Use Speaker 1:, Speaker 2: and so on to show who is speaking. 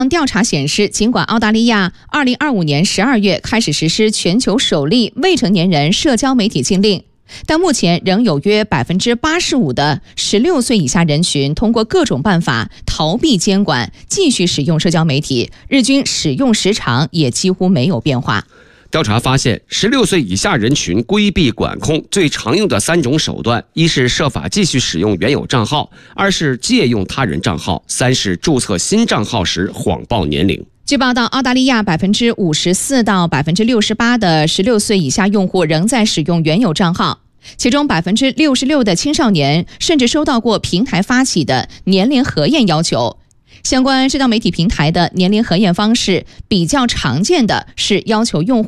Speaker 1: 调查显示，尽管澳大利亚2025年12月开始实施全球首例未成年人社交媒体禁令，但目前仍有约85%的16岁以下人群通过各种办法逃避监管，继续使用社交媒体，日均使用时长也几乎没有变化。
Speaker 2: 调查发现，16岁以下人群规避管控最常用的3种手段：一是设法继续使用原有账号，二是借用他人账号，三是注册新账号时谎报年龄。
Speaker 1: 据报道，澳大利亚54%到68%的16岁以下用户仍在使用原有账号，其中66%的青少年甚至收到过平台发起的年龄核验要求。相关社交媒体平台的年龄核验方式比较常见的是要求用户